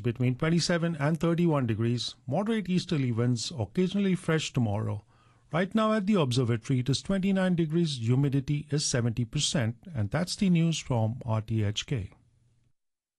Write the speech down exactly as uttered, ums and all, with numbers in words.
between twenty-seven and thirty-one degrees. Moderate easterly winds, occasionally fresh tomorrow. Right now at the observatory, it is twenty-nine degrees, humidity is seventy percent. And that's the news from R T H K.